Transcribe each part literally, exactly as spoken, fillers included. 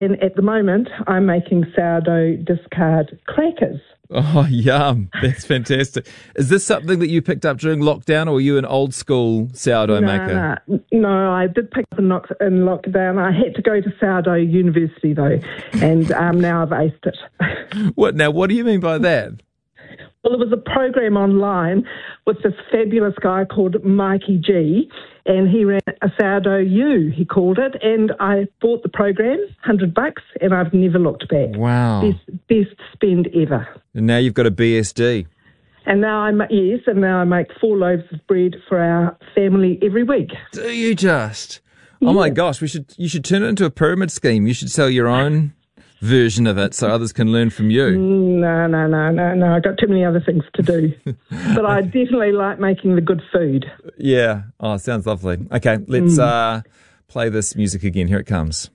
And at the moment, I'm making sourdough discard crackers. Oh, yum. That's fantastic. Is this something that you picked up during lockdown, or are you an old school sourdough no, maker? No, no, I did pick up in, lock, in lockdown. I had to go to sourdough university, though, and um, now I've aced it. What now? What do you mean by that? Well, there was a program online with this fabulous guy called Mikey G, and he ran a sourdough U, he called it, and I bought the program, one hundred bucks, and I've never looked back. Wow. Best, best spend ever. And now you've got a B S D. And now I ma- yes, and now I make four loaves of bread for our family every week. Do you just? Oh my gosh, we should you should turn it into a pyramid scheme. You should sell your own version of it so others can learn from you. No, no, no, no, no. I've got too many other things to do. But I definitely like making the good food. Yeah. Oh, sounds lovely. Okay, let's mm. uh, play this music again. Here it comes.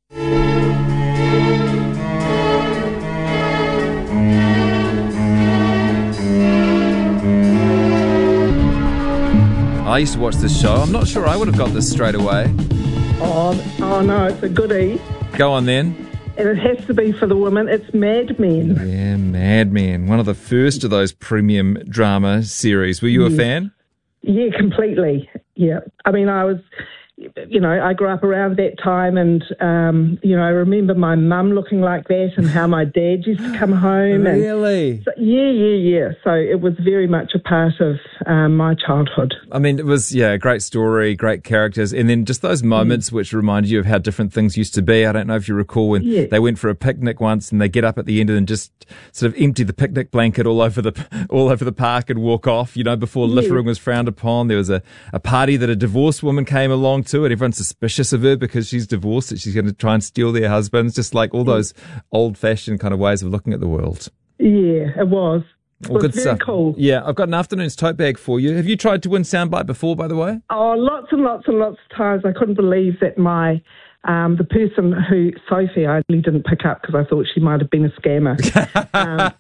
I used to watch this show. I'm not sure I would have got this straight away. Oh, oh no, it's a goodie. Go on then. And it has to be for the women. It's Mad Men. Yeah, Mad Men. One of the first of those premium drama series. Were you yeah. a fan? Yeah, completely. Yeah. I mean, I was, you know, I grew up around that time, and, um, you know, I remember my mum looking like that and how my dad used to come home. Really? And so, yeah, yeah, yeah. So it was very much a part of um, my childhood. I mean, it was, yeah, a great story, great characters, and then just those moments mm. which reminded you of how different things used to be. I don't know if you recall when yeah. they went for a picnic once and they get up at the end and just sort of empty the picnic blanket all over the all over the park and walk off, you know, before yeah. littering was frowned upon. There was a, a party that a divorced woman came along to, and everyone's suspicious of her because she's divorced, that she's going to try and steal their husbands, just like all those old-fashioned kind of ways of looking at the world. Yeah, it was. It Well, was good very stuff. Cool. Yeah, I've got an afternoon's tote bag for you. Have you tried to win Soundbite before, by the way? Oh, lots and lots and lots of times. I couldn't believe that my um, the person who, Sophie, I really didn't pick up because I thought she might have been a scammer. um,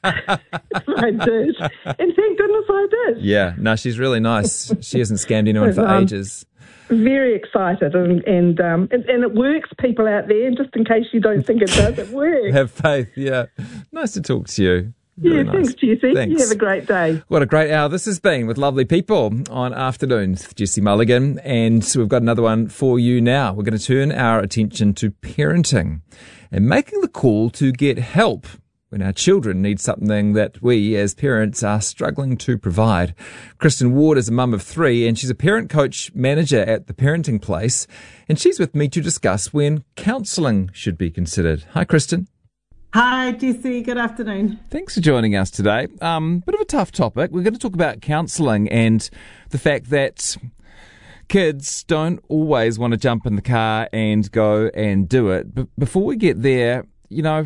I did. And thank goodness I did. Yeah, no, she's really nice. She hasn't scammed anyone for um, ages. Very excited, and and, um, and and it works, people out there. And just in case you don't think it does, it works. Have faith, yeah. Nice to talk to you. Really yeah, nice. thanks, Jessie. Thanks. You have a great day. What a great hour this has been with lovely people on Afternoons with Jessie Mulligan. And so we've got another one for you now. We're going to turn our attention to parenting and making the call to get help when our children need something that we as parents are struggling to provide. Kristen Ward is a mum of three, and she's a parent coach manager at The Parenting Place. And she's with me to discuss when counselling should be considered. Hi, Kristen. Hi, Jessie. Good afternoon. Thanks for joining us today. Um, bit of a tough topic. We're going to talk about counselling and the fact that kids don't always want to jump in the car and go and do it. But before we get there, you know,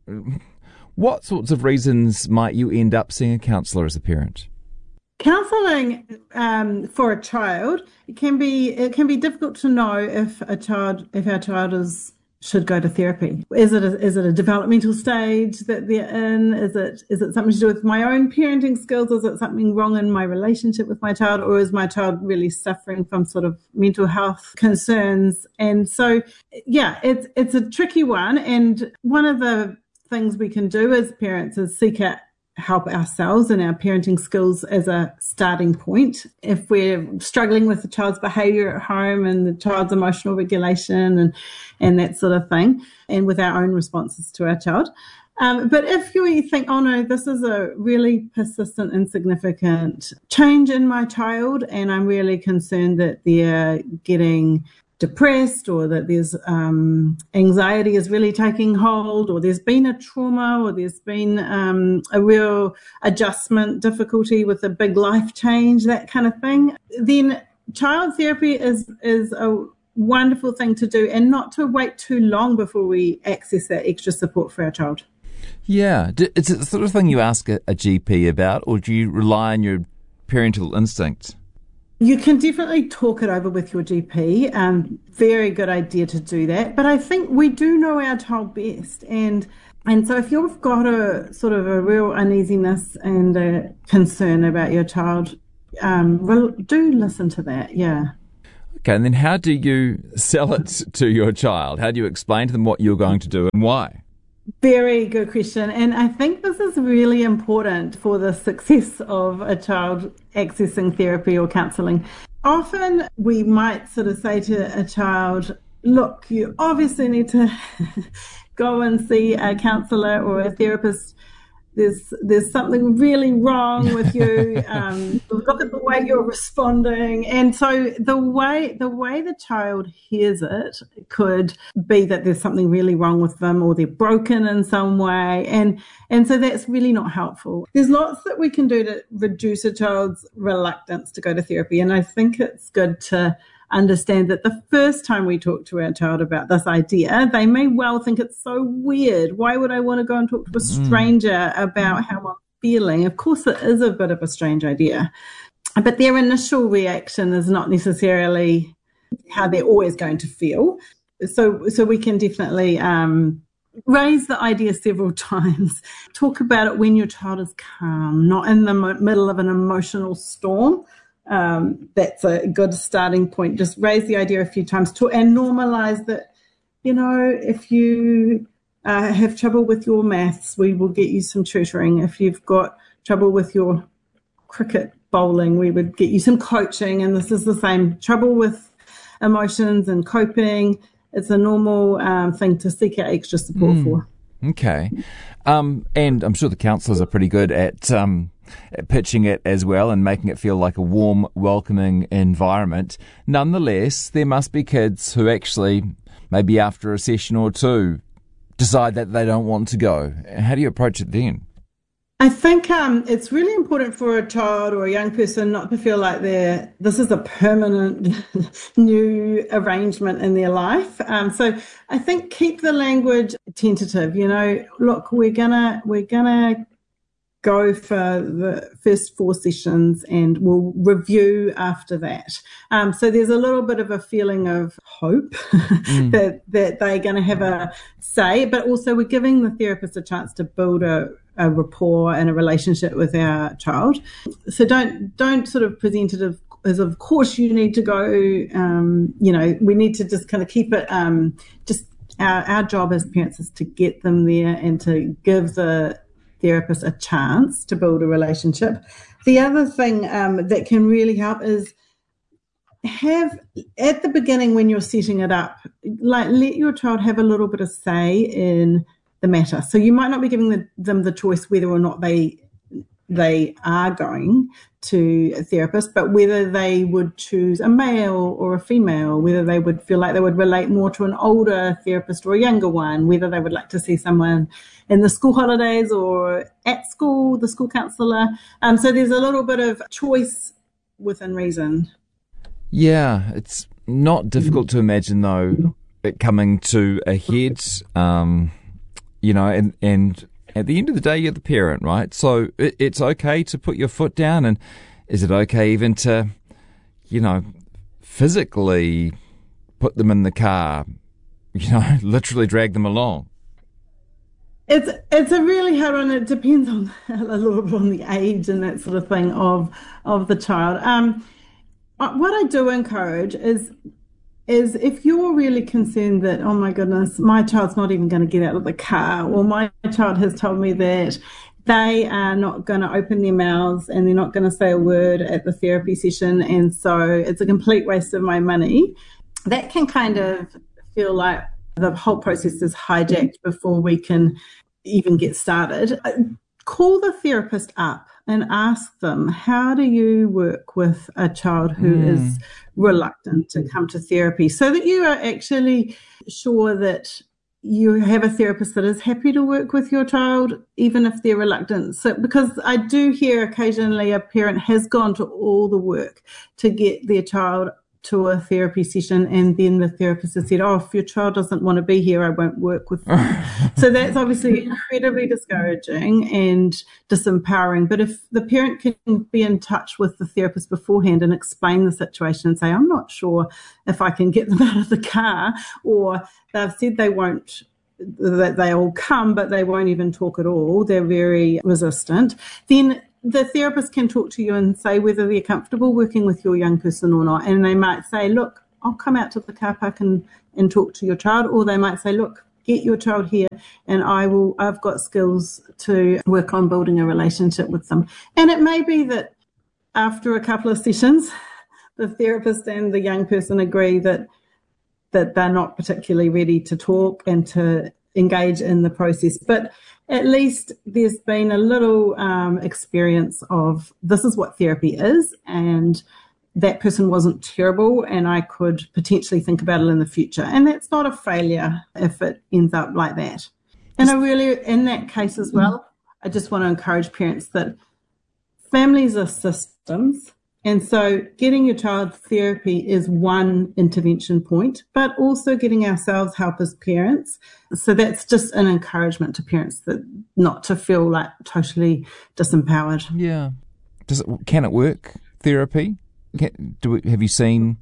what sorts of reasons might you end up seeing a counsellor as a parent? Counselling um, for a child, it can be it can be difficult to know if a child if our child is should go to therapy. Is it a, is it a developmental stage that they're in? Is it is it something to do with my own parenting skills? Is it something wrong in my relationship with my child, or is my child really suffering from sort of mental health concerns? And so, yeah, it's it's a tricky one. And one of the things we can do as parents is seek out help ourselves and our parenting skills as a starting point. If we're struggling with the child's behaviour at home and the child's emotional regulation and, and that sort of thing, and with our own responses to our child. Um, but if you think, oh no, this is a really persistent and significant change in my child, and I'm really concerned that they're getting depressed, or that there's um, anxiety is really taking hold, or there's been a trauma, or there's been um, a real adjustment difficulty with a big life change, that kind of thing, then child therapy is is a wonderful thing to do, and not to wait too long before we access that extra support for our child. Yeah. Is it the sort of thing you ask a, a G P about, or do you rely on your parental instincts? You can definitely talk it over with your G P. Um, very good idea to do that. But I think we do know our child best. And and so if you've got a sort of a real uneasiness and a concern about your child, um, do listen to that, yeah. Okay, and then how do you sell it to your child? How do you explain to them what you're going to do and why? Very good question. And I think this is really important for the success of a child accessing therapy or counselling. Often we might sort of say to a child, look, you obviously need to go and see a counsellor or a therapist. There's there's something really wrong with you. Um, look at the way you're responding, and so the way the way the child hears it could be that there's something really wrong with them, or they're broken in some way, and and so that's really not helpful. There's lots that we can do to reduce a child's reluctance to go to therapy, and I think it's good to understand that the first time we talk to our child about this idea, they may well think it's so weird. Why would I want to go and talk to a stranger mm. about how I'm feeling? Of course, it is a bit of a strange idea. But their initial reaction is not necessarily how they're always going to feel. So, so we can definitely um, raise the idea several times. Talk about it when your child is calm, not in the mo- middle of an emotional storm. Um, that's a good starting point. Just raise the idea a few times to, and normalize that, you know, if you uh, have trouble with your maths, we will get you some tutoring. If you've got trouble with your cricket bowling, we would get you some coaching. And this is the same. Trouble with emotions and coping, it's a normal um, thing to seek out extra support mm. for. Okay. Um, and I'm sure the counsellors are pretty good at um, pitching it as well and making it feel like a warm, welcoming environment. Nonetheless, there must be kids who actually, maybe after a session or two, decide that they don't want to go. How do you approach it then? I think um, it's really important for a child or a young person not to feel like they're this is a permanent new arrangement in their life. Um, so I think keep the language tentative. You know, look, we're gonna we're gonna go for the first four sessions and we'll review after that. Um, so there's a little bit of a feeling of hope mm. that that they're going to have a say, but also we're giving the therapist a chance to build a a rapport and a relationship with our child. So don't don't sort of present it as, as of course you need to go. Um, you know, we need to just kind of keep it. Um, just our our job as parents is to get them there and to give the therapist a chance to build a relationship. The other thing um, that can really help is have at the beginning when you're setting it up, like let your child have a little bit of say in the matter. So you might not be giving the, them the choice whether or not they they are going to a therapist, but whether they would choose a male or a female, whether they would feel like they would relate more to an older therapist or a younger one, whether they would like to see someone in the school holidays or at school, the school counsellor. Um, so there's a little bit of choice within reason. Yeah, it's not difficult to imagine, though, it coming to a head. Um You know, and, and at the end of the day, you're the parent, right? So it, it's okay to put your foot down. And is it okay even to, you know, physically put them in the car, you know, literally drag them along? It's it's a really hard one. It depends on a little bit on the age and that sort of thing of, of the child. Um, what I do encourage is... is if you're really concerned that, oh my goodness, my child's not even going to get out of the car, or my child has told me that they are not going to open their mouths and they're not going to say a word at the therapy session, and so it's a complete waste of my money, that can kind of feel like the whole process is hijacked before we can even get started. Call the therapist up and ask them, how do you work with a child who mm. is reluctant to come to therapy, so that you are actually sure that you have a therapist that is happy to work with your child, even if they're reluctant. So, because I do hear occasionally a parent has gone to all the work to get their child to a therapy session, and then the therapist has said, oh, if your child doesn't want to be here, I won't work with them. So that's obviously incredibly discouraging and disempowering. But if the parent can be in touch with the therapist beforehand and explain the situation and say, I'm not sure if I can get them out of the car, or they've said they won't, that they'll come, but they won't even talk at all, they're very resistant, then the therapist can talk to you and say whether they're comfortable working with your young person or not. And they might say, look, I'll come out to the car park and, and talk to your child. Or they might say, look, get your child here and I will, I've got skills to work on building a relationship with them. And it may be that after a couple of sessions, the therapist and the young person agree that that they're not particularly ready to talk and to engage in the process. But at least there's been a little um, experience of this is what therapy is, and that person wasn't terrible, and I could potentially think about it in the future. And that's not a failure if it ends up like that. And I really, in that case as well, I just want to encourage parents that families are systems. And so getting your child therapy is one intervention point, but also getting ourselves help as parents. So that's just an encouragement to parents that not to feel like totally disempowered. Yeah. Does it, can it work, therapy? Can, do we, have you seen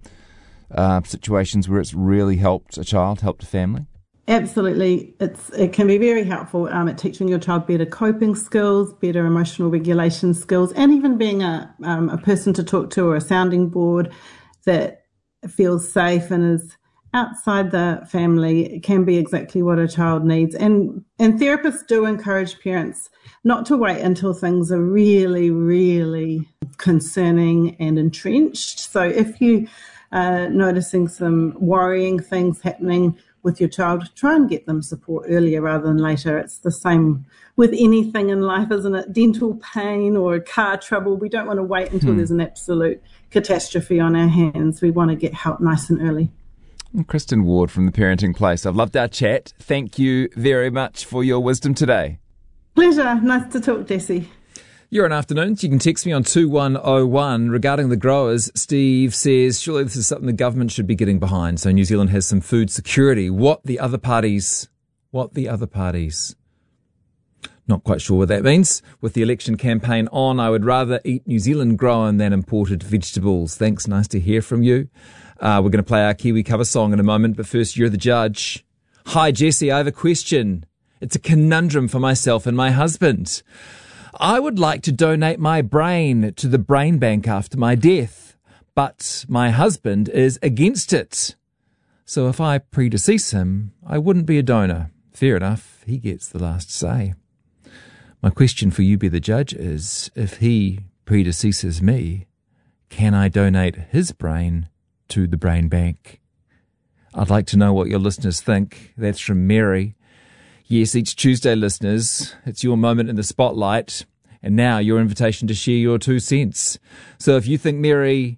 uh, situations where it's really helped a child, helped a family? Absolutely. It's it can be very helpful um, at teaching your child better coping skills, better emotional regulation skills, and even being a um, a person to talk to or a sounding board that feels safe and is outside the family. It can be exactly what a child needs. And, and therapists do encourage parents not to wait until things are really, really concerning and entrenched. So if you are noticing some worrying things happening with your child, try and get them support earlier rather than later. It's the same with anything in life, isn't it? Dental pain or car trouble. We don't want to wait until hmm. there's an absolute catastrophe on our hands. We want to get help nice and early. Kristen Ward from The Parenting Place. I've loved our chat. Thank you very much for your wisdom today. Pleasure. Nice to talk, Jesse. You're on Afternoons. You can text me on two one oh one. Regarding the growers, Steve says, surely this is something the government should be getting behind. So New Zealand has some food security. What the other parties, what the other parties? Not quite sure what that means. With the election campaign on, I would rather eat New Zealand grown than imported vegetables. Thanks. Nice to hear from you. Uh, we're going to play our Kiwi cover song in a moment, but first, you're the judge. Hi, Jesse. I have a question. It's a conundrum for myself and my husband. I would like to donate my brain to the brain bank after my death, but my husband is against it. So if I predecease him, I wouldn't be a donor. Fair enough. He gets the last say. My question for you, be the judge, is if he predeceases me, can I donate his brain to the brain bank? I'd like to know what your listeners think. That's from Mary. Yes, each Tuesday, listeners, it's your moment in the spotlight, and now your invitation to share your two cents. So if you think Mary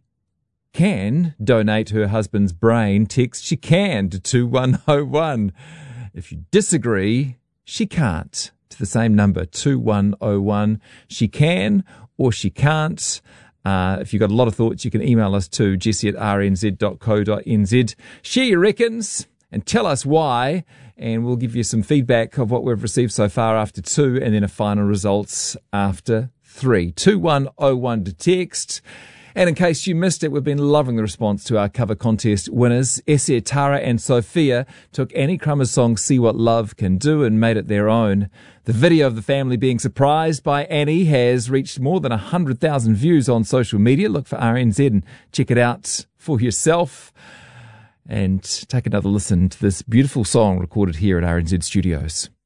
can donate her husband's brain, text she can to two one oh one. If you disagree, she can't, to the same number, two one oh one. She can or she can't. Uh, if you've got a lot of thoughts, you can email us to jesse at r n z dot co dot n z. Share your reckons and tell us why, and we'll give you some feedback of what we've received so far after two, and then a final results after three. two one oh one to text. And in case you missed it, we've been loving the response to our cover contest winners. Essie, Tara and Sophia took Annie Crummer's song See What Love Can Do and made it their own. The video of the family being surprised by Annie has reached more than one hundred thousand views on social media. Look for R N Z and check it out for yourself. And take another listen to this beautiful song recorded here at R N Z Studios.